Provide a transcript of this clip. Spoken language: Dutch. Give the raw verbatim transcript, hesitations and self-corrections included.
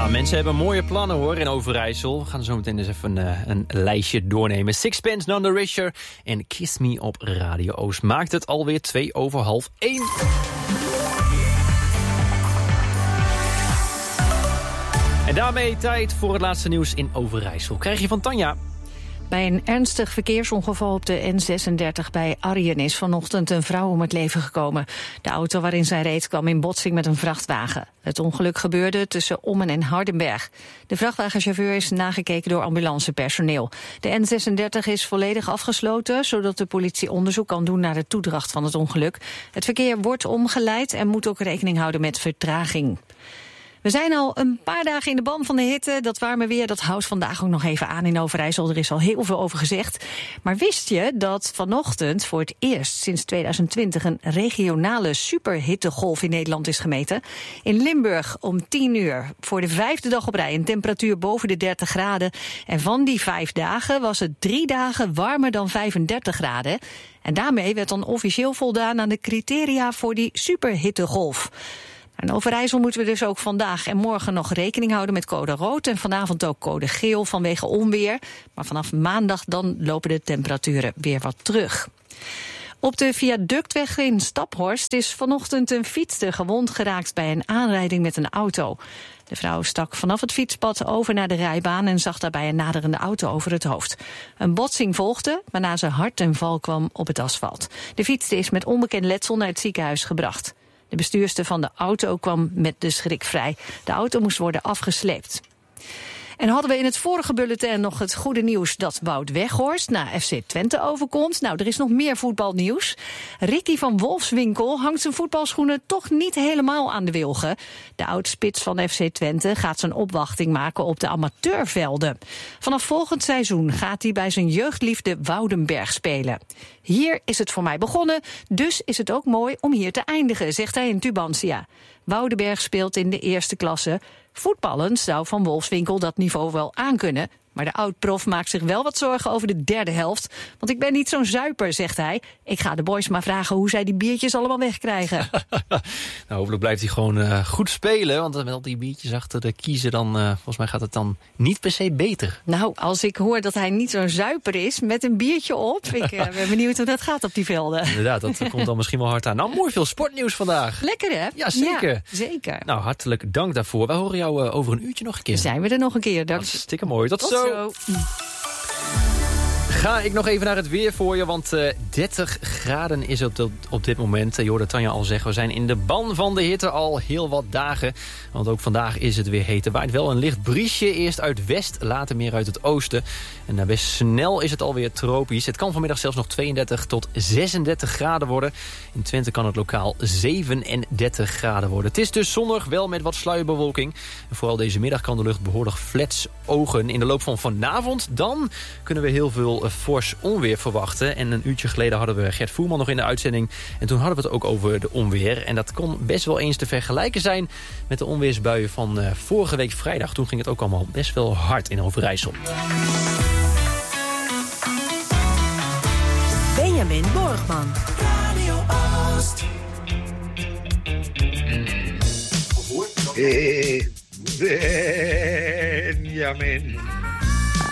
Ja, mensen hebben mooie plannen hoor in Overijssel. We gaan zo meteen eens even uh, een lijstje doornemen. Sixpence None the Richer en Kiss Me op Radio Oost. Maakt het alweer twee over half één. En daarmee tijd voor het laatste nieuws in Overijssel. Krijg je van Tanja. Bij een ernstig verkeersongeval op de N zesendertig bij Arjen is vanochtend een vrouw om het leven gekomen. De auto waarin zij reed kwam in botsing met een vrachtwagen. Het ongeluk gebeurde tussen Ommen en Hardenberg. De vrachtwagenchauffeur is nagekeken door ambulancepersoneel. De N zesendertig is volledig afgesloten, zodat de politie onderzoek kan doen naar de toedracht van het ongeluk. Het verkeer wordt omgeleid en moet ook rekening houden met vertraging. We zijn al een paar dagen in de ban van de hitte. Dat warme weer dat houdt vandaag ook nog even aan in Overijssel. Er is al heel veel over gezegd. Maar wist je dat vanochtend voor het eerst sinds tweeduizend twintig... een regionale superhittegolf in Nederland is gemeten? In Limburg om tien uur voor de vijfde dag op rij een temperatuur boven de dertig graden. En van die vijf dagen was het drie dagen warmer dan vijfendertig graden. En daarmee werd dan officieel voldaan aan de criteria voor die superhittegolf. In Overijssel moeten we dus ook vandaag en morgen nog rekening houden met code rood en vanavond ook code geel vanwege onweer. Maar vanaf maandag dan lopen de temperaturen weer wat terug. Op de viaductweg in Staphorst is vanochtend een fietster gewond geraakt bij een aanrijding met een auto. De vrouw stak vanaf het fietspad over naar de rijbaan en zag daarbij een naderende auto over het hoofd. Een botsing volgde, waarna ze hard ten val kwam op het asfalt. De fietster is met onbekend letsel naar het ziekenhuis gebracht. De bestuurster van de auto kwam met de schrik vrij. De auto moest worden afgesleept. En hadden we in het vorige bulletin nog het goede nieuws dat Wout Weghorst naar F C Twente overkomt. Nou, er is nog meer voetbalnieuws. Ricky van Wolfswinkel hangt zijn voetbalschoenen toch niet helemaal aan de wilgen. De oud-spits van F C Twente gaat zijn opwachting maken op de amateurvelden. Vanaf volgend seizoen gaat hij bij zijn jeugdliefde Woudenberg spelen. Hier is het voor mij begonnen, dus is het ook mooi om hier te eindigen, zegt hij in Tubantia. Woudenberg speelt in de eerste klasse. Voetballend zou Van Wolfswinkel dat niveau wel aankunnen. Maar de oud-prof maakt zich wel wat zorgen over de derde helft. Want ik ben niet zo'n zuiper, zegt hij. Ik ga de boys maar vragen hoe zij die biertjes allemaal wegkrijgen. Nou, hopelijk blijft hij gewoon uh, goed spelen. Want met al die biertjes achter de kiezen, dan, uh, volgens mij gaat het dan niet per se beter. Nou, als ik hoor dat hij niet zo'n zuiper is met een biertje op. Ik uh, ben benieuwd hoe dat gaat op die velden. Inderdaad, dat komt dan misschien wel hard aan. Nou, mooi veel sportnieuws vandaag. Lekker, hè? Ja, zeker. Ja, zeker. Nou, hartelijk dank daarvoor. Wij horen jou uh, over een uurtje nog een keer. Zijn we er nog een keer. Dank. Hartstikke mooi. Tot, Tot zo. Zo. Ga ik nog even naar het weer voor je, want uh, dertig graden is het op, op dit moment. Uh, je hoorde Tanja al zeggen, we zijn in de ban van de hitte al heel wat dagen. Want ook vandaag is het weer heet. Er waait wel een licht briesje, eerst uit west, later meer uit het oosten. En nou, best snel is het alweer tropisch. Het kan vanmiddag zelfs nog tweeëndertig tot zesendertig graden worden. In Twente kan het lokaal zevenendertig graden worden. Het is dus zonnig, wel met wat sluierbewolking. En vooral deze middag kan de lucht behoorlijk flats ogen. In de loop van vanavond dan kunnen we heel veel fors onweer verwachten. En een uurtje geleden hadden we Gert Voerman nog in de uitzending. En toen hadden we het ook over de onweer. En dat kon best wel eens te vergelijken zijn met de onweersbuien van uh, vorige week vrijdag. Toen ging het ook allemaal best wel hard in Overijssel. Benjamin Borgman. Radio Oost. Hey, Benjamin.